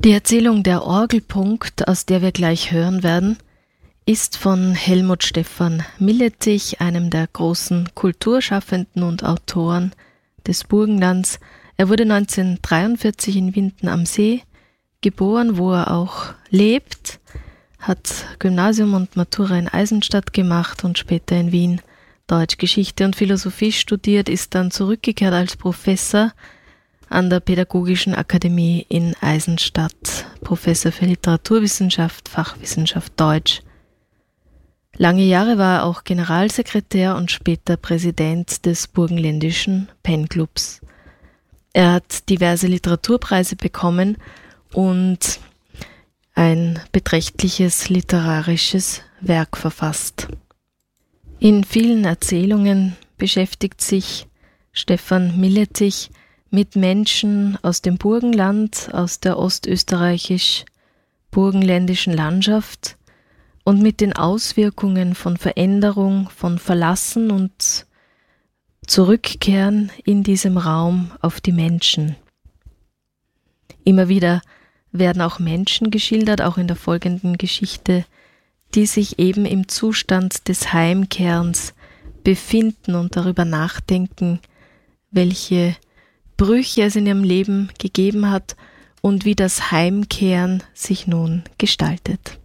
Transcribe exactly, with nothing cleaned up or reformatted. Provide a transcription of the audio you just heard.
Die Erzählung Der Orgelpunkt, aus der wir gleich hören werden, ist von Helmut Stephan Milletich, einem der großen Kulturschaffenden und Autoren des Burgenlands. Er wurde neunzehnhundertdreiundvierzig in Winden am See geboren, wo er auch lebt, hat Gymnasium und Matura in Eisenstadt gemacht und später in Wien Deutsch, Geschichte und Philosophie studiert, ist dann zurückgekehrt als Professor an der Pädagogischen Akademie in Eisenstadt, Professor für Literaturwissenschaft, Fachwissenschaft Deutsch. Lange Jahre war er auch Generalsekretär und später Präsident des Burgenländischen Pen-Clubs. Er hat diverse Literaturpreise bekommen und ein beträchtliches literarisches Werk verfasst. In vielen Erzählungen beschäftigt sich Stephan Milletich mit Menschen aus dem Burgenland, aus der ostösterreichisch-burgenländischen Landschaft und mit den Auswirkungen von Veränderung, von Verlassen und Zurückkehren in diesem Raum auf die Menschen. Immer wieder werden auch Menschen geschildert, auch in der folgenden Geschichte, die sich eben im Zustand des Heimkehrens befinden und darüber nachdenken, welche Brüche es in ihrem Leben gegeben hat und wie das Heimkehren sich nun gestaltet.